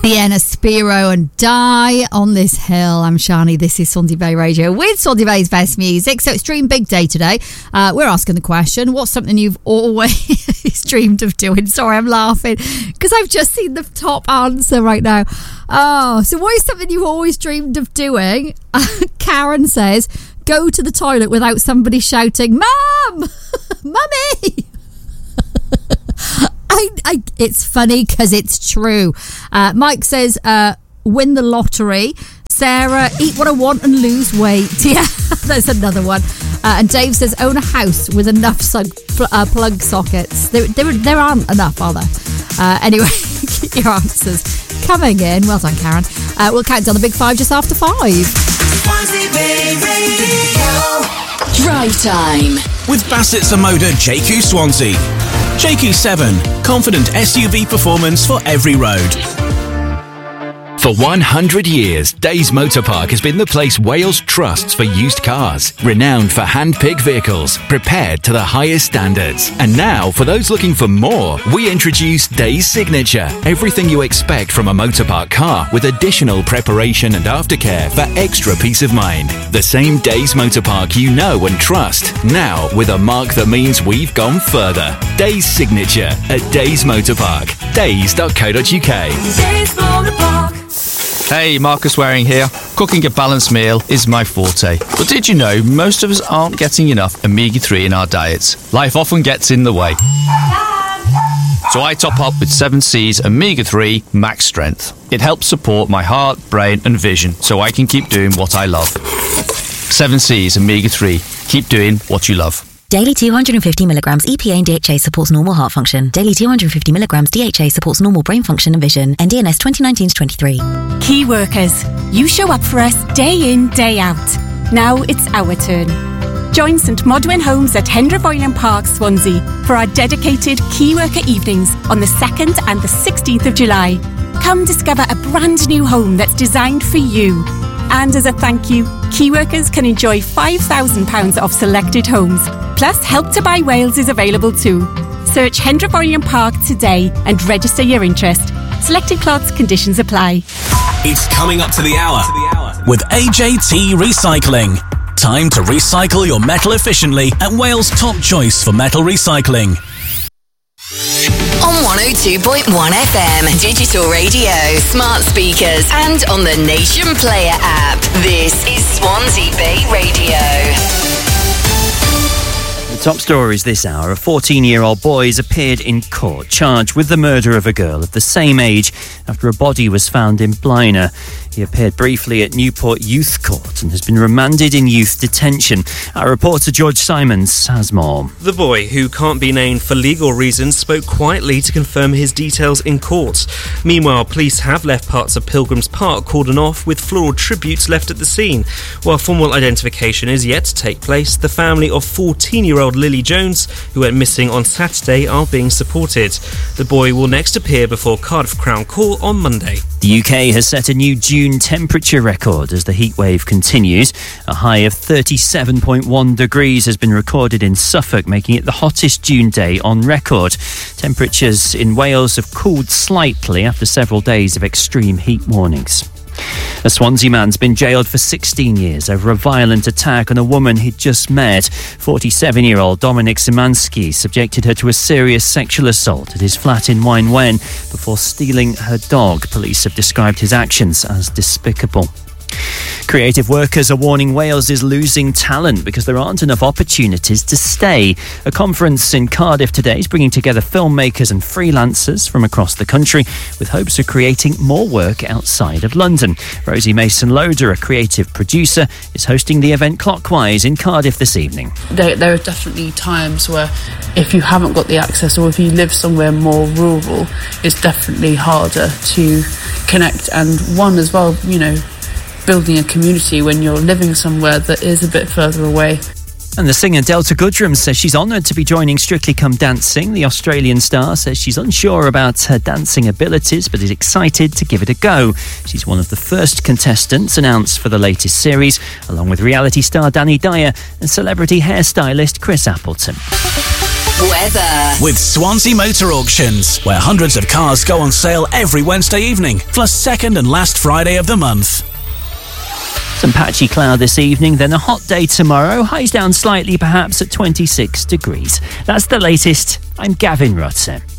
Sienna Spiro and Die on This Hill. I'm Shani. This is Swansea Bay Radio with Swansea Bay's best music. So it's Dream Big Day today. We're asking the question, what's something you've always dreamed of doing? Sorry, I'm laughing because I've just seen the top answer right now. Oh, so what is something you've always dreamed of doing? Karen says, go to the toilet without somebody shouting, Mum! Mummy! It's funny because it's true. Mike says, win the lottery. Sarah, eat what I want and lose weight. Yeah, that's another one. And Dave says, own a house with enough plug sockets. There aren't enough, are there? Anyway, keep your answers coming in. Well done, Karen. We'll count down the big 5 just after 5. Swansea Bay Radio. Drive time with Bassett Samoda JQ Swansea. JQ7, confident SUV performance for every road. For 100 years, Days Motor Park has been the place Wales trusts for used cars. Renowned for hand-picked vehicles, prepared to the highest standards. And now, for those looking for more, we introduce Days Signature. Everything you expect from a motor park car with additional preparation and aftercare for extra peace of mind. The same Days Motor Park you know and trust, now with a mark that means we've gone further. Days Signature at Days Motor Park. Days.co.uk. Days Motor Park. Hey, Marcus Waring here. Cooking a balanced meal is my forte. But did you know most of us aren't getting enough omega-3 in our diets? Life often gets in the way. So I top up with 7C's Omega-3 Max Strength. It helps support my heart, brain and vision so I can keep doing what I love. 7C's Omega-3. Keep doing what you love. Daily 250 milligrams EPA and DHA supports normal heart function. Daily 250 milligrams DHA supports normal brain function and vision. NDNS 2019-23. Key workers, you show up for us day in, day out. Now it's our turn. Join St Modwen Homes at Hendra Park, Swansea for our dedicated Key Worker evenings on the 2nd and the 16th of July. Come discover a brand new home that's designed for you. And as a thank you, key workers can enjoy £5,000 off selected homes. Plus, Help to Buy Wales is available too. Search Hendra Park today and register your interest. Selected plots, conditions apply. It's coming up to the hour with AJT Recycling. Time to recycle your metal efficiently at Wales' top choice for metal recycling. on 102.1 FM, digital radio, smart speakers, and on the Nation Player app. This is Swansea Bay Radio. The top stories this hour. A 14-year-old boy has appeared in court charged with the murder of a girl of the same age after a body was found in Blaenau. He appeared briefly at Newport Youth Court and has been remanded in youth detention. Our reporter George Simons has more. The boy, who can't be named for legal reasons, spoke quietly to confirm his details in court. Meanwhile, police have left parts of Pilgrims Park cordoned off with floral tributes left at the scene. While formal identification is yet to take place, the family of 14-year-old Lily Jones, who went missing on Saturday, are being supported. The boy will next appear before Cardiff Crown Court on Monday. The UK has set a new June temperature record as the heatwave continues. A high of 37.1 degrees has been recorded in Suffolk, making it the hottest June day on record. Temperatures in Wales have cooled slightly after several days of extreme heat warnings. A Swansea man's been jailed for 16 years over a violent attack on a woman he'd just met. 47-year-old Dominic Szymanski subjected her to a serious sexual assault at his flat in Waun Wen before stealing her dog. Police have described his actions as despicable. Creative workers are warning Wales is losing talent because there aren't enough opportunities to stay. A conference in Cardiff today is bringing together filmmakers and freelancers from across the country with hopes of creating more work outside of London. Rosie Mason-Loader, a creative producer, is hosting the event Clockwise in Cardiff this evening. There are definitely times where if you haven't got the access or if you live somewhere more rural, it's definitely harder to connect. And one as well, building a community when you're living somewhere that is a bit further away. And the singer Delta Goodrem says she's honoured to be joining Strictly Come Dancing. The Australian star says she's unsure about her dancing abilities but is excited to give it a go. She's one of the first contestants announced for the latest series, along with reality star Danny Dyer and celebrity hairstylist Chris Appleton. Weather. With Swansea Motor Auctions, where hundreds of cars go on sale every Wednesday evening, plus second and last Friday of the month. Some patchy cloud this evening, then a hot day tomorrow. Highs down slightly, perhaps at 26 degrees. That's the latest. I'm Gavin Rutzen.